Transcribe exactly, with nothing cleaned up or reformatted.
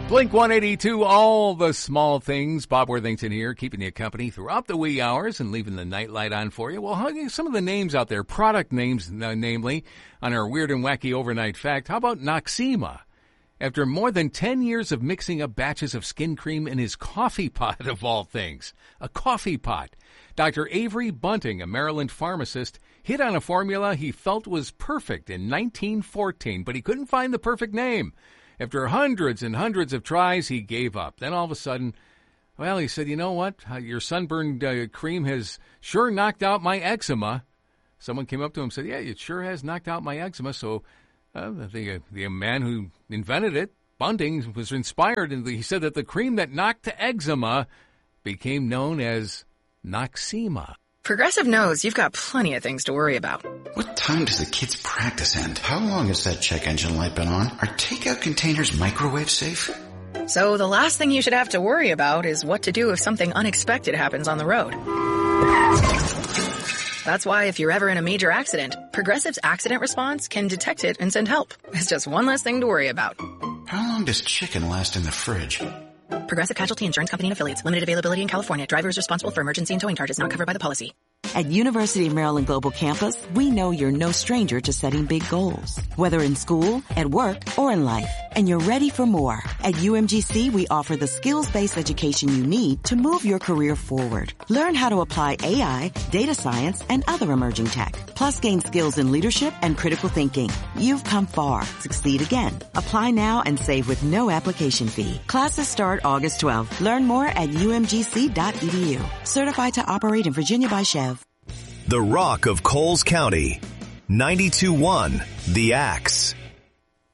Blink one eighty-two, all the small things. Bob Worthington here, keeping you company throughout the wee hours and leaving the nightlight on for you. Well, some of the names out there, product names, namely, on our weird and wacky overnight fact. How about Noxzema? After more than ten years of mixing up batches of skin cream in his coffee pot, of all things. A coffee pot. Doctor Avery Bunting, a Maryland pharmacist, hit on a formula he felt was perfect in nineteen fourteen, but he couldn't find the perfect name. After hundreds and hundreds of tries, he gave up. Then all of a sudden, well, he said, you know what? Your sunburned uh, cream has sure knocked out my eczema. Someone came up to him and said, yeah, it sure has knocked out my eczema. So uh, the, the man who invented it, Bunting, was inspired. And he said that the cream that knocked the eczema became known as Noxzema. Progressive knows you've got plenty of things to worry about. What time does the kids' practice end? How long has that check engine light been on? Are takeout containers microwave safe? So the last thing you should have to worry about is what to do if something unexpected happens on the road. That's why if you're ever in a major accident, Progressive's accident response can detect it and send help. It's just one less thing to worry about. How long does chicken last in the fridge? Progressive Casualty Insurance Company and Affiliates. Limited availability in California. Driver is responsible for emergency and towing charges not covered by the policy. At University of Maryland Global Campus, we know you're no stranger to setting big goals, whether in school, at work, or in life. And you're ready for more. At U M G C, we offer the skills-based education you need to move your career forward. Learn how to apply A I, data science, and other emerging tech. Plus, gain skills in leadership and critical thinking. You've come far. Succeed again. Apply now and save with no application fee. Classes start August twelfth. Learn more at U M G C dot E D U. Certified to operate in Virginia by Chev. The Rock of Coles County. ninety-two point one The Axe.